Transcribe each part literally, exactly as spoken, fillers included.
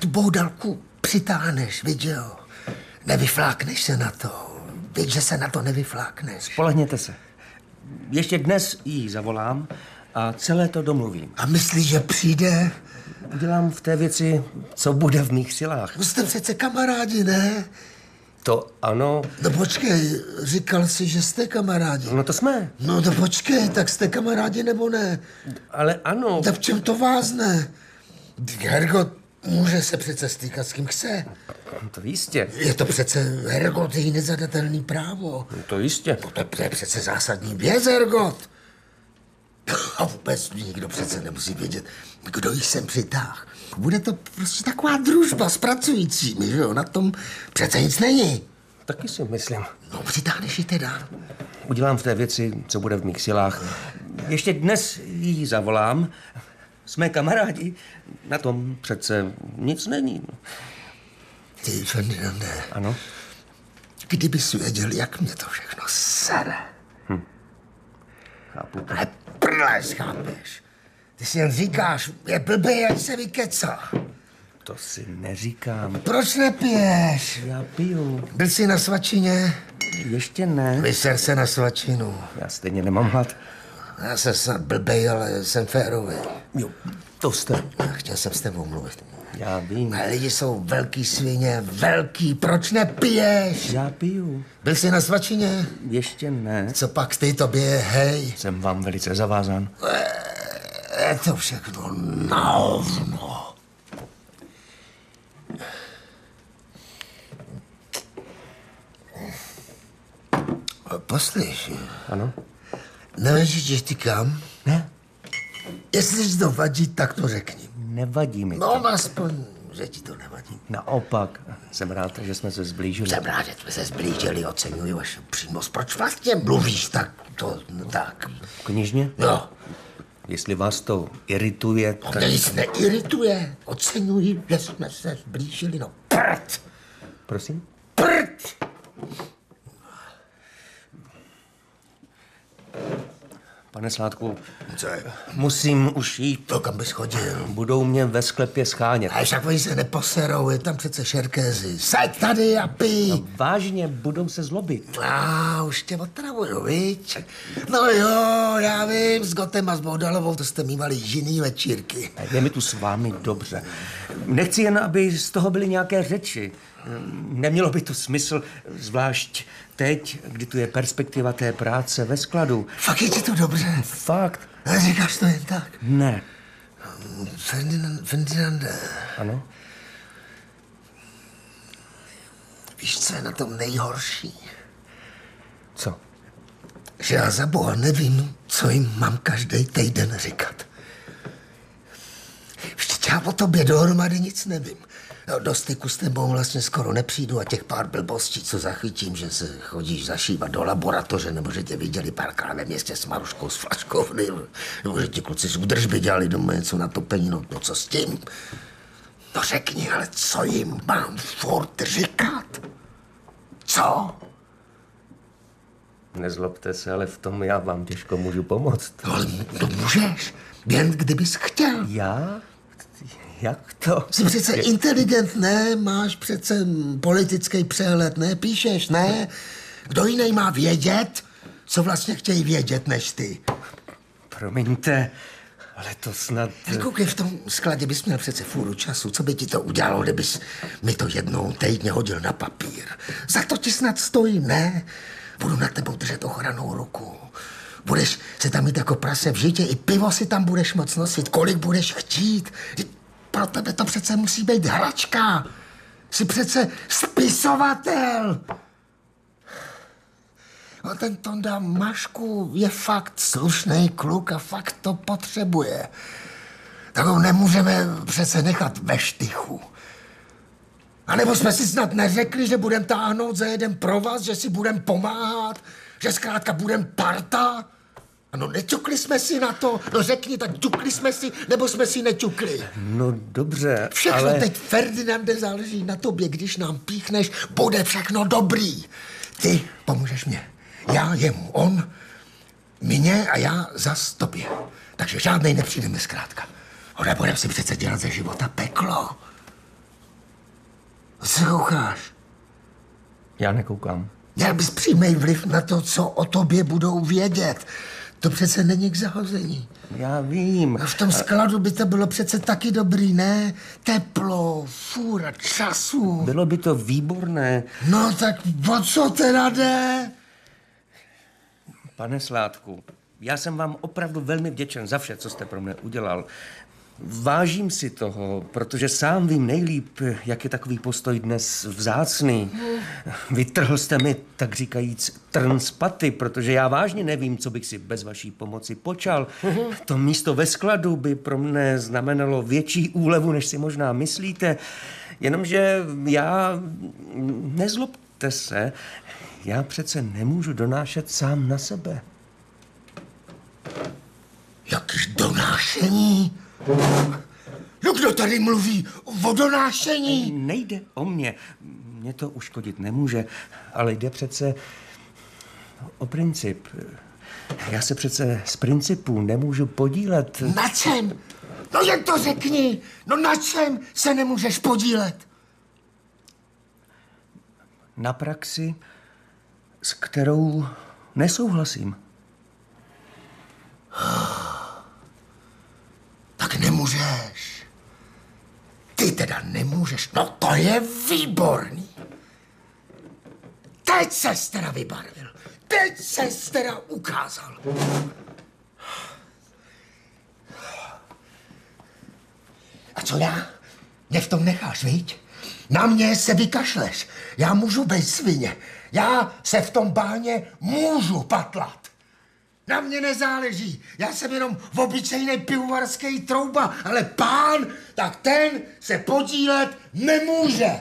tu boudalku přitáhneš, viď jo? Nevyflákneš se na to. Víš, že se na to nevyflákneš. Spolehněte se. Ještě dnes jí zavolám a celé to domluvím. A myslíš, že přijde? Udělám v té věci, co bude v mých silách. Vy jste přece kamarádi, ne? To ano. No počkej, říkal jsi, že jste kamarádi. No to jsme. No to počkej, tak jste kamarádi nebo ne? Ale ano. Tak v čem to vázne? Hergot může se přece stýkat s kým chce. To jistě. Je to přece, Hergot, její nezadatelný právo. To jistě. No to, to je přece zásadní věc, Hergot. A vůbec nikdo přece nemusí vědět, kdo jí sem přitáhl. Bude to prostě taková družba s pracujícími, že jo? Na tom přece nic není. Taky si myslím. No, přitáhneš ji teda. Udělám v té věci, co bude v mých silách. Ještě dnes jí zavolám. Jsme kamarádi. Na tom přece nic není. Ty, Ferdinande. Ano? Kdybys věděl, jak mě to všechno sere. Hm. Chápu. Ale prles, chápeš? Ty si jen říkáš, je blbej, ať se vykecá. To si neříkám. Proč nepiješ? Já piju. Byl jsi na svačině? Ještě ne. Vyser se na svačinu. Já stejně nemám hlad. Já jsem snad blbej, ale jsem férový. Jo, to jste. Chtěl jsem s tebou mluvit. Já vím. Ale lidi jsou velký svině, velký, proč nepiješ? Já piju. Byl jsi na svačině? Ještě ne. Co pak ty tobě, hej? Jsem vám velice zavázán. Je to všechno na hovno. Poslyš. Ano? Nevíš, že ty kam? Ne. Jestli ti to vadí, tak to řekni. Nevadí mi to. No, aspoň, že ti to nevadí. Naopak, jsem rád, že jsme se zblížili. Jsem rád, že jsme se zblížili, oceňuji vaši upřímnost. Proč vlastně mluvíš tak, to, no, tak? Knižně? No. Jestli vás to irituje, No, tak... nic neirituje. Oceňuji, že jsme se zblížili, no prd. Prosím? Prd! Pane Sládku, Co je? musím už jít. To, kam bys chodil? Budou mě ve sklepě schánět. A však oni se neposerou, je tam přece šerkézy. Seď tady a pij. No, vážně, budou se zlobit. A už tě otravuju, viď? No jo, já vím, s Gotem a s Boudalovou, to jste mývali jiný večírky. Je mi tu s vámi dobře. Nechci jen, aby z toho byly nějaké řeči. Nemělo by to smysl, zvlášť teď, kdy tu je perspektiva té práce ve skladu. Fakt je ti to dobře? Fakt? Ale říkáš to jen tak? Ne. Ferdinand, Ferdinande. Ano? Víš, co je na tom nejhorší? Co? Že já za boha nevím, co jim mám každý týden říkat. Vždyť já o tobě dohromady nic nevím. No, do styku s tebou vlastně skoro nepřijdu a těch pár blbostí, co zachytím, že se chodíš zašívat do laboratoře, nebo že tě viděli párkrát ve městě s Maruškou, s flaškovny, nebo že ti kluci z údržby dělali doma něco na topení, no, no co s tím? No řekni, ale co jim mám furt říkat? Co? Nezlobte se, ale v tom já vám těžko můžu pomoct. No, ale to můžeš, jen kdybys chtěl. Já? Jak to? Jsi přece Je... inteligent, ne? Máš přece politický přehled, ne? Píšeš, ne? Kdo jiný má vědět, co vlastně chtějí vědět, než ty? Promiňte, ale to snad... Koukej, v tom skladě bys měl přece fůru času. Co by ti to udělalo, kdybys mi to jednou týdně hodil na papír? Za to ti snad stojím, ne? Budu nad tebou držet ochranou ruku. Budeš se tam mít jako prase v žitě, i pivo si tam budeš moc nosit, kolik budeš chtít. Pro tebe to přece musí být hračka. Jsi přece spisovatel. A ten Tonda Mašku je fakt slušný kluk a fakt to potřebuje. Tak ho nemůžeme přece nechat ve štychu. A nebo jsme si snad neřekli, že budeme táhnout za jeden provaz, že si budeme pomáhat, že zkrátka budeme parta? Ano, neťukli jsme si na to. No řekni, tak ťukli jsme si, nebo jsme si neťukli? No dobře, Všechno ale... teď, Ferdinande, záleží na tobě. Když nám píchneš, bude všechno dobrý. Ty pomůžeš mě. Já jemu, on, mě a já zas tobě. Takže žádnej nepřijdeme zkrátka. Ale budeme si přece dělat ze života peklo. Co koukáš? Já nekoukám. Měl bys přímý vliv na to, co o tobě budou vědět. To přece není k zahození. Já vím. A v tom skladu by to bylo přece taky dobrý, ne? Teplo, fůra času. Bylo by to výborné. No tak o co teda jde? Pane Sládku, já jsem vám opravdu velmi vděčen za vše, co jste pro mě udělal. Vážím si toho, protože sám vím nejlíp, jak je takový postoj dnes vzácný. Vytrhl jste mi, tak říkajíc, trn z paty, protože já vážně nevím, co bych si bez vaší pomoci počal. To místo ve skladu by pro mne znamenalo větší úlevu, než si možná myslíte. Jenomže já... Nezlobte se, já přece nemůžu donášet sám na sebe. Jaký donášení? No kdo tady mluví o donášení? Nejde o mě. Mě to uškodit nemůže, ale jde přece o princip. Já se přece z principů nemůžu podílet. Na čem? No jen to řekni. No na čem se nemůžeš podílet? Na praxi, s kterou nesouhlasím. Tak nemůžeš. Ty teda nemůžeš. No to je výborný. Teď ses teda vybarvil. Teď ses teda ukázal. A co já? Mě v tom necháš, viď? Na mě se vykašleš. Já můžu být svině. Já se v tom báně můžu patlat. Na mě nezáleží. Já jsem jenom v obyčejný pivovarský trouba, ale pán, tak ten se podílet nemůže.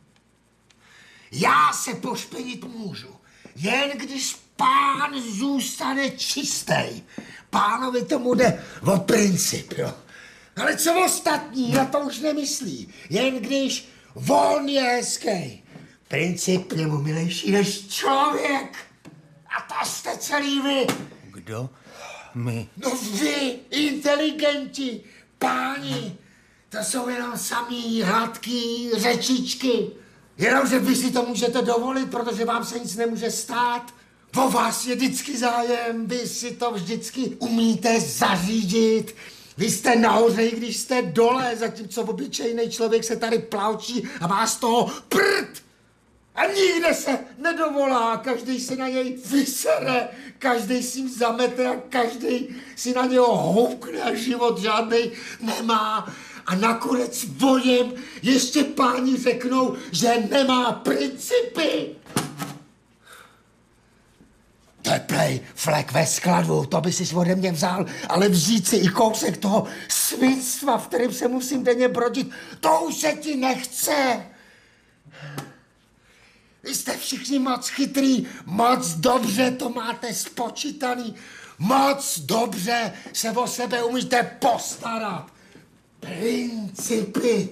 Já se pošpenit můžu, jen když pán zůstane čistý. Pánovi tomu jde o princip, jo. Ale co ostatní, na to už nemyslí. Jen když on je hezký. Princip je mu milejší než člověk. A to jste celý vy. Kdo? My. No vy, inteligenti, páni, to jsou jenom samý hladký řečičky. Jenomže vy si to můžete dovolit, protože vám se nic nemůže stát. O vás je vždycky zájem, vy si to vždycky umíte zařídit. Vy jste nahoře, i když jste dole, zatímco obyčejný člověk se tady plavčí a má z toho prd. A nikde se nedovolá, každý se na něj vysere, každý si jim zamete a každý si na něho houkne a život žádnej nemá. A nakonec o něm ještě páni řeknou, že nemá principy. Teplej flek ve skladu, to by si ode mě vzal, ale vzít si i kousek toho svinstva, v kterém se musím denně brodit, to už se ti nechce. Vy jste všichni moc chytrý, moc dobře to máte spočítaný, moc dobře se o sebe umíte postarat. Principy.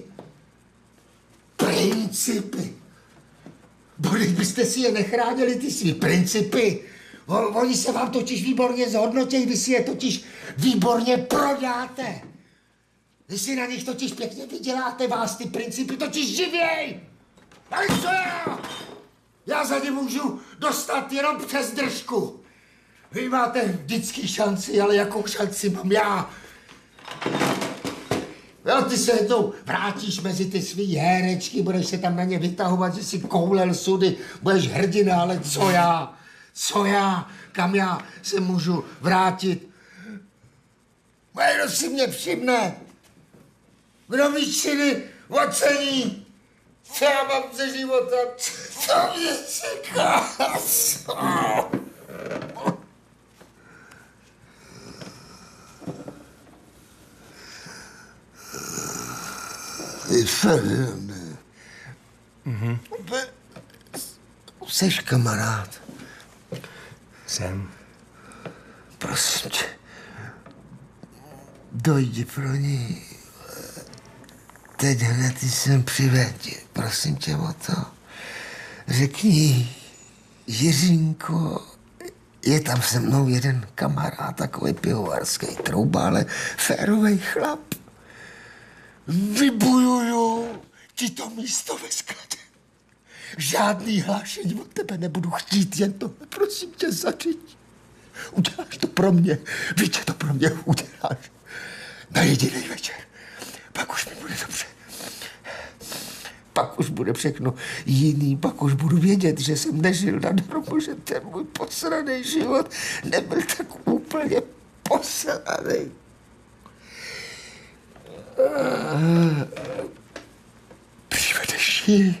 Principy. Když byste si je nechránili, ty svý principy, oni se vám totiž výborně zhodnotí, vy si je totiž výborně prodáte. Vy si na nich totiž pěkně vyděláte, vás ty principy totiž živěj. Ale co já? Já za ně můžu dostat jenom přes držku. Vy máte vždycky šanci, ale jakou šanci mám já? Jo, ty se jednou vrátíš mezi ty svý herečky, budeš se tam na ně vytahovat, že si koulel sudy, budeš hrdina, ale co já? Co já? Kam já se můžu vrátit? Kdo si mě všimne? Kdo mi činy ocení? Co já mám ze života? Co mě čeká? Co? Ty Ferdinande. Mhm. Jseš kamarád? Jsem. Prosím tě, dojdi pro ní. Teď hned jsem přivedl. Prosím tě o to. Řekni, Jiřínko, je tam se mnou jeden kamarád, takový pivovarský trouba, ale férovej chlap. Vybujuju ti to místo ve skladě. žádný hlášení od tebe nebudu chtít, jen tohle, prosím tě, zařiď. Uděláš to pro mě, víš, že to pro mě uděláš. Na jediný večer. Pak už mi bude dobře. Pak už bude všechno jiný, pak už budu vědět, že jsem nežil nadarmo, že ten můj posraný život nebyl tak úplně posraný. Přivedeš ji?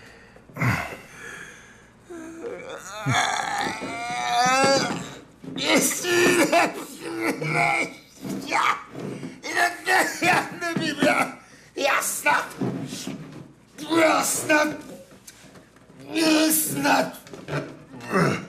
Jestli nepřivedeš, já, já nevím, já, já snad, já snad, já snad.